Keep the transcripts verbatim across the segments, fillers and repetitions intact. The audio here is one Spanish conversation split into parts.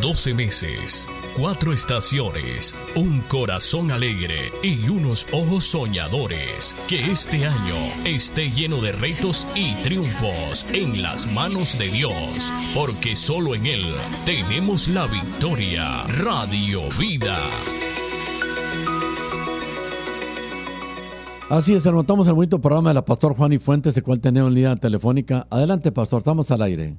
doce meses, cuatro estaciones, un corazón alegre y unos ojos soñadores. Que este año esté lleno de retos y triunfos en las manos de Dios, porque solo en Él tenemos la victoria. Radio Vida. Así es, anotamos el bonito programa de la Pastor Juan y Fuentes, el cual tenemos en línea telefónica. Adelante, Pastor, estamos al aire.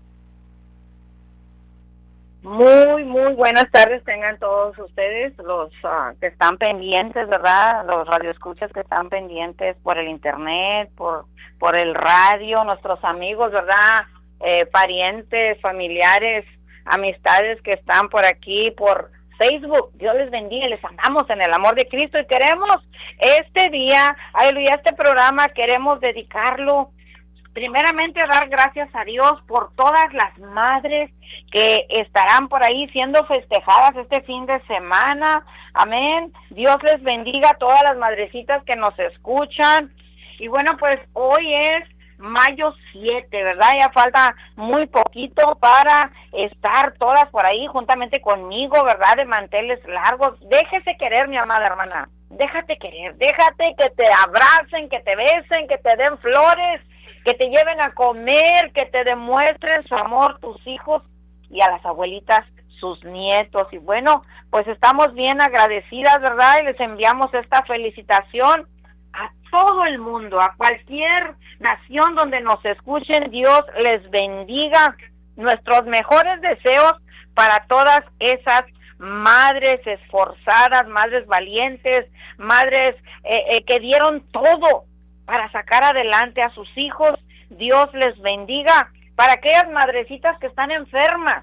Muy, muy buenas tardes tengan todos ustedes, los uh, que están pendientes, ¿verdad? Los radioescuchas que están pendientes por el internet, por por el radio, nuestros amigos, ¿verdad? Eh, parientes, familiares, amistades que están por aquí, por Facebook. Dios les bendiga, les amamos en el amor de Cristo y queremos este día, aleluya, este programa queremos dedicarlo primeramente a dar gracias a Dios por todas las madres que estarán por ahí siendo festejadas este fin de semana. Amén. Dios les bendiga a todas las madrecitas que nos escuchan. Y bueno, pues hoy es mayo siete, ¿verdad? Ya falta muy poquito para estar todas por ahí juntamente conmigo, ¿verdad? De manteles largos. Déjese querer, mi amada hermana. Déjate querer. Déjate que te abracen, que te besen, que te den flores, que te lleven a comer, que te demuestren su amor tus hijos y a las abuelitas sus nietos. Y bueno, pues estamos bien agradecidas, ¿verdad? Y les enviamos esta felicitación a todo el mundo, a cualquier nación donde nos escuchen. Dios les bendiga. Nuestros mejores deseos para todas esas madres esforzadas, madres valientes, madres eh, eh, que dieron todo para sacar adelante a sus hijos. Dios les bendiga. Para aquellas madrecitas que están enfermas,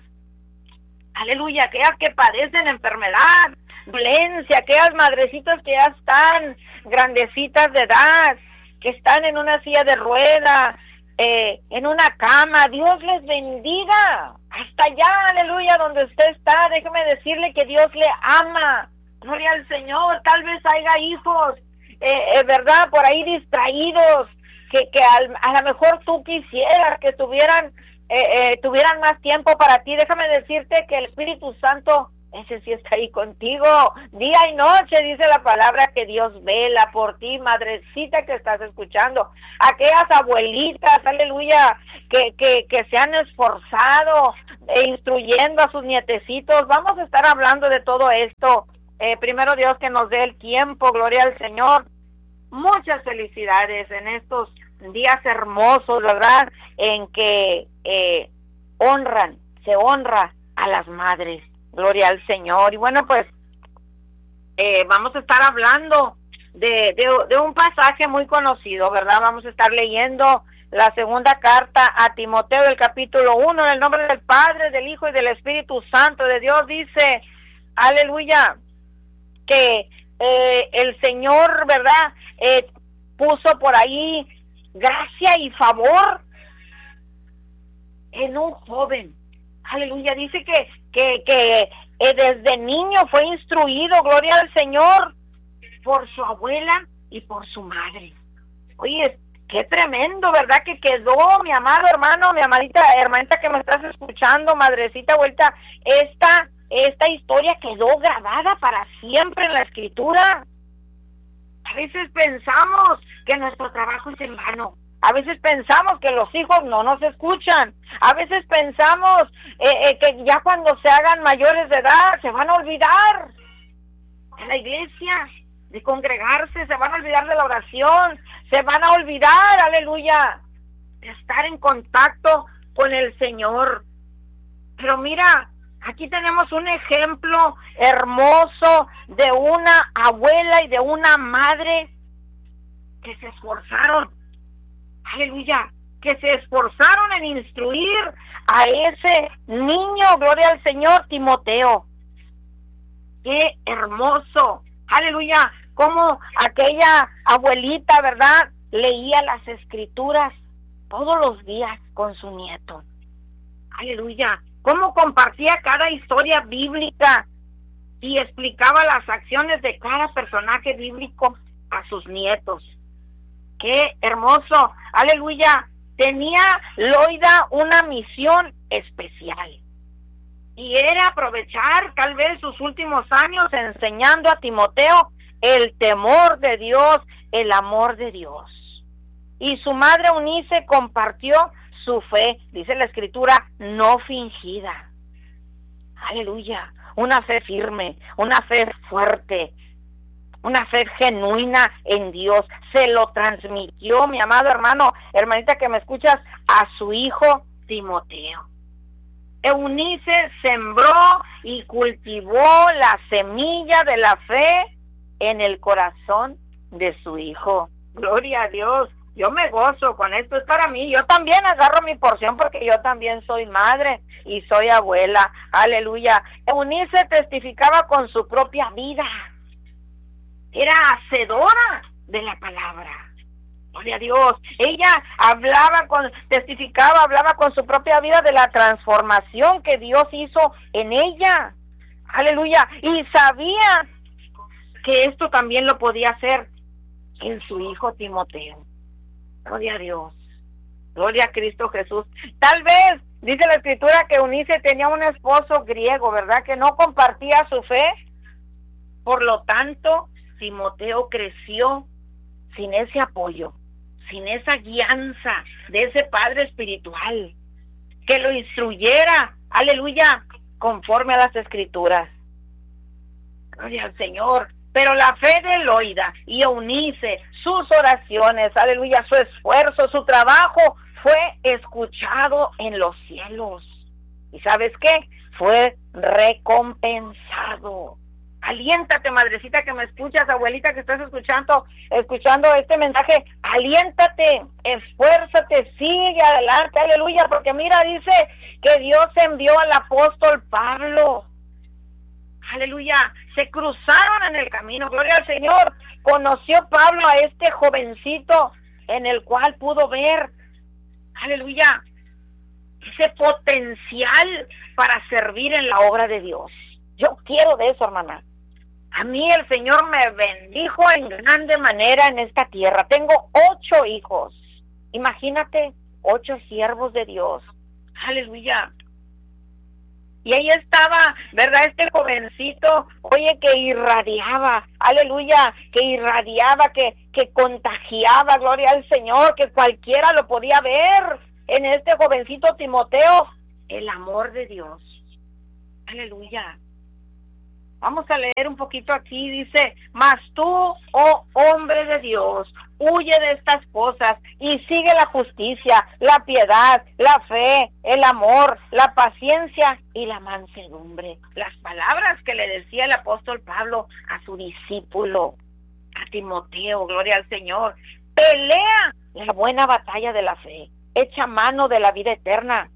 aleluya, aquellas que padecen enfermedad, dolencia, aquellas madrecitas que ya están grandecitas de edad, que están en una silla de rueda, eh, en una cama, Dios les bendiga. Hasta allá, aleluya, donde usted está, déjeme decirle que Dios le ama. Gloria al Señor. Tal vez haya hijos Eh, eh, verdad, por ahí distraídos, que, que al, a lo mejor tú quisieras que tuvieran eh, eh, tuvieran más tiempo para ti. Déjame decirte que el Espíritu Santo, ese sí está ahí contigo, día y noche, dice la palabra, que Dios vela por ti, madrecita que estás escuchando, aquellas abuelitas, aleluya, que, que, que se han esforzado e instruyendo a sus nietecitos. Vamos a estar hablando de todo esto. Eh, primero Dios que nos dé el tiempo, gloria al Señor. Muchas felicidades en estos días hermosos, ¿verdad? En que eh, honran, se honra a las madres, gloria al Señor. Y bueno, pues eh, vamos a estar hablando de, de, de un pasaje muy conocido, ¿verdad? Vamos a estar leyendo la segunda carta a Timoteo, el capítulo uno, en el nombre del Padre, del Hijo y del Espíritu Santo de Dios. Dice, aleluya, que eh, el Señor, ¿verdad?, eh, puso por ahí gracia y favor en un joven. Aleluya, dice que, que, que eh, desde niño fue instruido, gloria al Señor, por su abuela y por su madre. Oye, qué tremendo, ¿verdad?, que quedó, mi amado hermano, mi amadita hermanita que me estás escuchando, madrecita, vuelta, esta Esta historia quedó grabada para siempre en la Escritura. A veces pensamos que nuestro trabajo es en vano. A veces pensamos que los hijos no nos escuchan. A veces pensamos eh, eh, que ya cuando se hagan mayores de edad se van a olvidar de la iglesia, de congregarse, se van a olvidar de la oración, se van a olvidar, aleluya, de estar en contacto con el Señor. Pero mira, aquí tenemos un ejemplo hermoso de una abuela y de una madre que se esforzaron, aleluya, que se esforzaron en instruir a ese niño, gloria al Señor, Timoteo. Qué hermoso, aleluya, como aquella abuelita, ¿verdad?, leía las Escrituras todos los días con su nieto. Aleluya. Cómo compartía cada historia bíblica y explicaba las acciones de cada personaje bíblico a sus nietos. ¡Qué hermoso! ¡Aleluya! Tenía Loida una misión especial. Y era aprovechar tal vez sus últimos años enseñando a Timoteo el temor de Dios, el amor de Dios. Y su madre Eunice compartió su fe, dice la Escritura, no fingida. Aleluya, una fe firme, una fe fuerte, una fe genuina en Dios. Se lo transmitió, mi amado hermano, hermanita que me escuchas, a su hijo Timoteo. Eunice sembró y cultivó la semilla de la fe en el corazón de su hijo. Gloria a Dios. Yo me gozo con esto, es para mí. Yo también agarro mi porción porque yo también soy madre y soy abuela. Aleluya. Eunice testificaba con su propia vida. Era hacedora de la palabra. Gloria a Dios. Ella hablaba con, testificaba, hablaba con su propia vida de la transformación que Dios hizo en ella. Aleluya. Y sabía que esto también lo podía hacer en su hijo Timoteo. Gloria a Dios. Gloria a Cristo Jesús. Tal vez, dice la Escritura, que Eunice tenía un esposo griego, ¿verdad? Que no compartía su fe. Por lo tanto, Timoteo creció sin ese apoyo, sin esa guianza de ese padre espiritual que lo instruyera, aleluya, conforme a las Escrituras. Gloria al Señor. Pero la fe de Loida y Eunice, sus oraciones, aleluya, su esfuerzo, su trabajo fue escuchado en los cielos. ¿Y sabes qué? Fue recompensado. Aliéntate, madrecita que me escuchas, abuelita que estás escuchando, escuchando este mensaje, aliéntate, esfuérzate, sigue adelante, aleluya, porque mira, dice que Dios envió al apóstol Pablo. Aleluya, se cruzaron en el camino, gloria al Señor. Conoció Pablo a este jovencito en el cual pudo ver, aleluya, ese potencial para servir en la obra de Dios. Yo quiero de eso, hermana. A mí el Señor me bendijo en grande manera en esta tierra. Tengo ocho hijos. Imagínate, ocho siervos de Dios. Aleluya. Y ahí estaba, ¿verdad? Este jovencito, oye, que irradiaba, aleluya, que irradiaba, que, que contagiaba, gloria al Señor, que cualquiera lo podía ver en este jovencito Timoteo, el amor de Dios. Aleluya. Vamos a leer un poquito aquí, dice, mas tú, oh hombre de Dios, huye de estas cosas y sigue la justicia, la piedad, la fe, el amor, la paciencia y la mansedumbre. Las palabras que le decía el apóstol Pablo a su discípulo, a Timoteo, gloria al Señor. Pelea la buena batalla de la fe, echa mano de la vida eterna,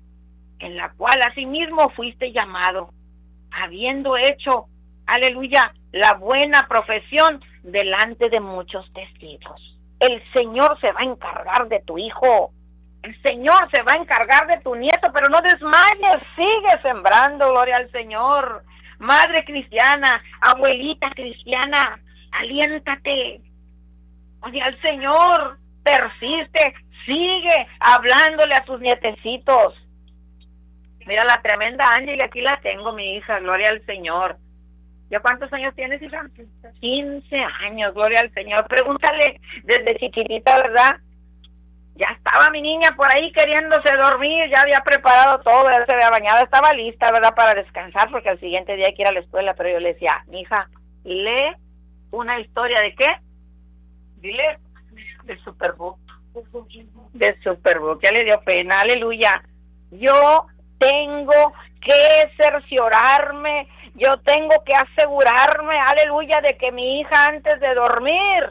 en la cual asimismo fuiste llamado, habiendo hecho, aleluya, la buena profesión delante de muchos testigos. El Señor se va a encargar de tu hijo, el Señor se va a encargar de tu nieto, pero no desmayes, sigue sembrando, gloria al Señor. Madre cristiana, abuelita cristiana, aliéntate, gloria al Señor, persiste, sigue hablándole a tus nietecitos. Mira la tremenda Ángel, aquí la tengo, mi hija, gloria al Señor. ¿Ya cuántos años tienes, hija? quince años, gloria al Señor. Pregúntale desde chiquitita, ¿verdad? Ya estaba mi niña por ahí queriéndose dormir, ya había preparado todo, ya se había bañado, estaba lista, ¿verdad? Para descansar, porque al siguiente día hay que ir a la escuela, pero yo le decía, mi hija, lee una historia de qué? Dile, de Superbook. De Superbook, ya le dio pena, aleluya. Yo tengo que cerciorarme, yo tengo que asegurarme, aleluya, de que mi hija antes de dormir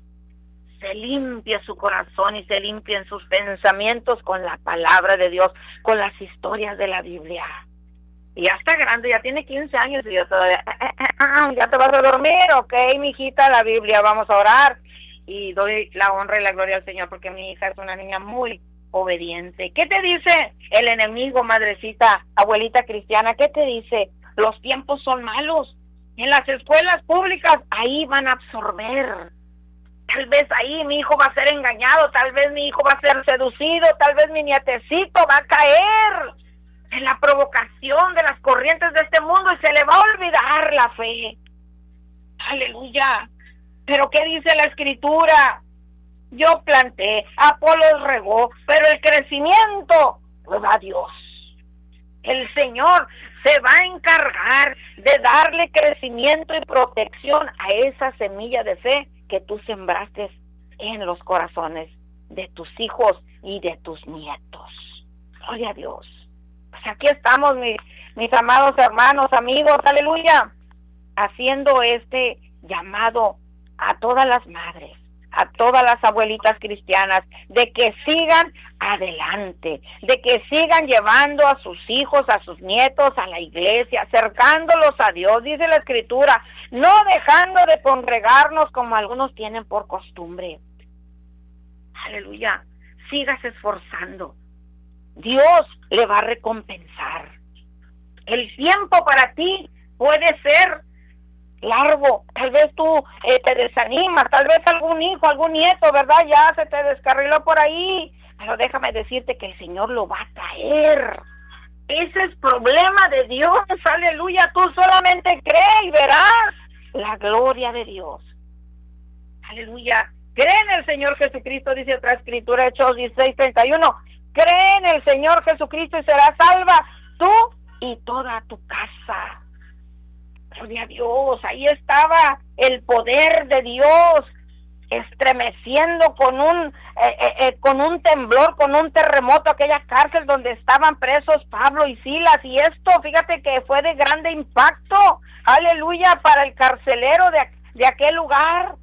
se limpie su corazón y se limpien sus pensamientos con la palabra de Dios, con las historias de la Biblia. Y ya está grande, ya tiene quince años y yo todavía, eh, eh, eh, ya te vas a dormir, ok, mijita, la Biblia, vamos a orar. Y doy la honra y la gloria al Señor porque mi hija es una niña muy obediente. ¿Qué te dice el enemigo, madrecita, abuelita cristiana? ¿Qué te dice? Los tiempos son malos. En las escuelas públicas, ahí van a absorber. Tal vez ahí mi hijo va a ser engañado, tal vez mi hijo va a ser seducido, tal vez mi nietecito va a caer en la provocación presión de las corrientes de este mundo y se le va a olvidar la fe. Aleluya. Pero ¿qué dice la Escritura? Yo planté, Apolos regó, pero el crecimiento lo da Dios. El Señor se va a encargar de darle crecimiento y protección a esa semilla de fe que tú sembraste en los corazones de tus hijos y de tus nietos. Gloria a Dios. Pues aquí estamos, mis, mis amados hermanos, amigos, aleluya, haciendo este llamado a todas las madres, a todas las abuelitas cristianas, de que sigan adelante, de que sigan llevando a sus hijos, a sus nietos a la iglesia, acercándolos a Dios, dice la Escritura, no dejando de congregarnos como algunos tienen por costumbre. Aleluya, sigas esforzando, Dios le va a recompensar. El tiempo para ti puede ser largo, tal vez tú eh, te desanimas, tal vez algún hijo, algún nieto, ¿verdad? Ya se te descarriló por ahí, pero déjame decirte que el Señor lo va a traer. Ese es problema de Dios, aleluya, tú solamente cree y verás la gloria de Dios. Aleluya, cree en el Señor Jesucristo, dice otra Escritura, Hechos dieciséis treinta y uno, cree en el Señor Jesucristo y serás salva tú y toda tu casa. Gloria a Dios, ahí estaba el poder de Dios estremeciendo con un eh, eh, eh, con un temblor, con un terremoto aquella cárcel donde estaban presos Pablo y Silas, y esto, fíjate que fue de grande impacto, aleluya, para el carcelero de, de aquel lugar,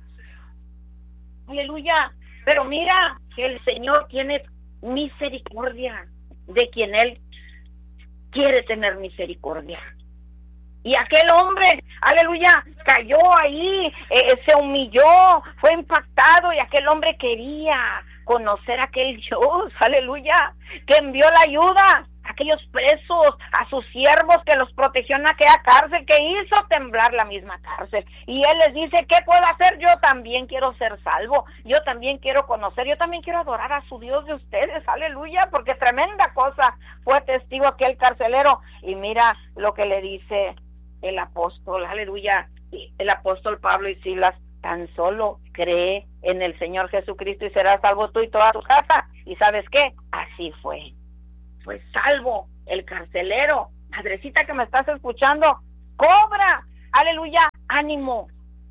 aleluya, pero mira que el Señor tiene misericordia de quien Él quiere tener misericordia. Y aquel hombre, aleluya, cayó ahí, eh, se humilló, fue impactado, y aquel hombre quería conocer a aquel Dios, aleluya, que envió la ayuda a aquellos presos, a sus siervos que los protegió en aquella cárcel, que hizo temblar la misma cárcel. Y él les dice, ¿qué puedo hacer? Yo también quiero ser salvo, yo también quiero conocer, yo también quiero adorar a su Dios de ustedes, aleluya, porque tremenda cosa fue testigo aquel carcelero. Y mira lo que le dice el apóstol, aleluya, el apóstol Pablo y Silas, tan solo cree en el Señor Jesucristo y serás salvo tú y toda tu casa. ¿Y sabes qué? Así fue. Fue salvo el carcelero. Madrecita que me estás escuchando, cobra, aleluya, ánimo,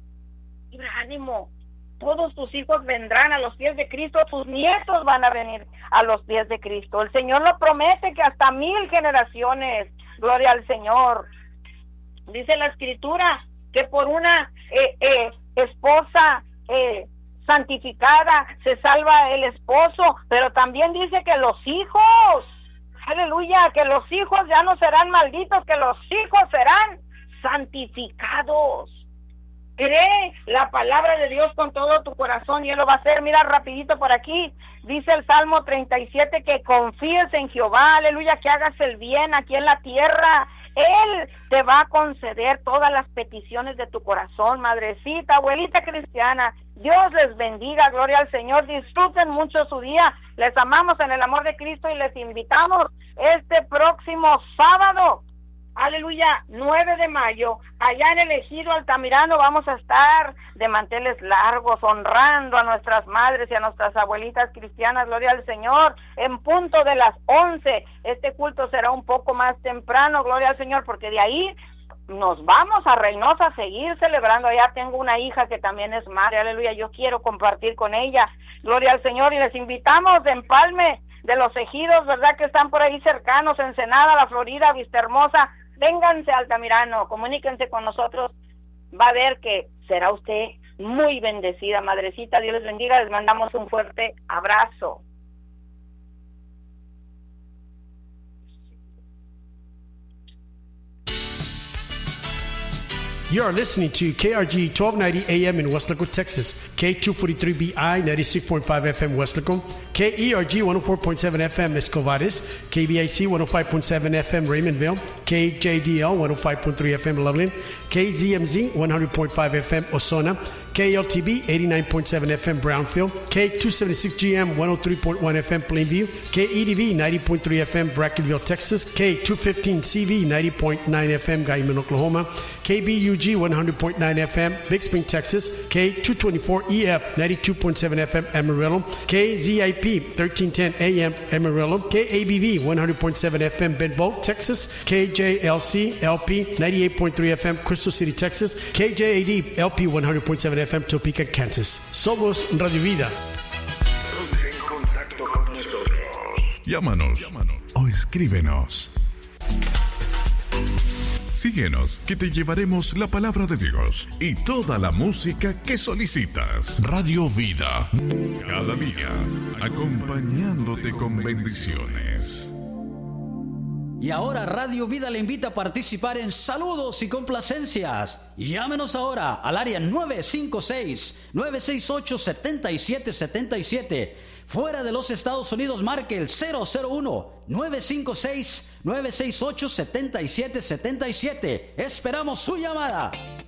ánimo. Todos tus hijos vendrán a los pies de Cristo, tus nietos van a venir a los pies de Cristo. El Señor lo promete que hasta mil generaciones, gloria al Señor. Dice la Escritura que por una eh, eh, esposa eh, santificada se salva el esposo, pero también dice que los hijos, aleluya, que los hijos ya no serán malditos, que los hijos serán santificados. Cree la palabra de Dios con todo tu corazón y Él lo va a hacer. Mira rapidito por aquí, dice el Salmo treinta y siete que confíes en Jehová, aleluya, que hagas el bien aquí en la tierra. Él te va a conceder todas las peticiones de tu corazón, madrecita, abuelita cristiana. Dios les bendiga, gloria al Señor. Disfruten mucho su día. Les amamos en el amor de Cristo y les invitamos este próximo sábado, aleluya, nueve de mayo, allá en el Ejido Altamirano. Vamos a estar de manteles largos, honrando a nuestras madres y a nuestras abuelitas cristianas, gloria al Señor, en punto de las once. Este culto será un poco más temprano, gloria al Señor, porque de ahí nos vamos a Reynosa a seguir celebrando. Allá tengo una hija que también es madre, aleluya, yo quiero compartir con ella, gloria al Señor, y les invitamos de Empalme, de los Ejidos, verdad, que están por ahí cercanos, Ensenada, La Florida, Vista Hermosa. Vénganse a Altamirano, comuníquense con nosotros, va a ver que será usted muy bendecida, madrecita. Dios les bendiga, les mandamos un fuerte abrazo. You are listening to K R G twelve ninety A M in Weslaco, Texas, K two forty-three B I ninety-six point five F M Weslaco, K E R G one oh four point seven F M Escovares, K B I C one oh five point seven F M Raymondville, K J D L one oh five point three F M Loveland, K Z M Z one hundred point five F M Osona, K L T B eighty-nine point seven F M Brownfield, K two seventy-six G M one oh three point one F M Plainview, K E D V ninety point three F M Brackenville, Texas, K two fifteen C V ninety point nine F M Guyman, Oklahoma, K B U G one hundred point nine F M Big Spring, Texas, K two twenty-four E F ninety-two point seven F M Amarillo, K Z I P thirteen ten A M Amarillo, K A B V one hundred point seven F M Bedboe, Texas, K J L C L P ninety-eight point three F M Crystal City, Texas, K J A D L P one hundred point seven F M Topeka, Kansas. Somos Radio Vida. Ponte en contacto con nosotros. Llámanos, Llámanos o escríbenos. Síguenos, que te llevaremos la palabra de Dios y toda la música que solicitas. Radio Vida. Cada día, acompañándote con bendiciones. Y ahora Radio Vida le invita a participar en saludos y complacencias. Llámenos ahora al área nueve cinco seis, nueve seis ocho, siete siete siete siete. Fuera de los Estados Unidos, marque el cero cero uno, nueve cinco seis, nueve seis ocho, siete siete siete siete. Esperamos su llamada.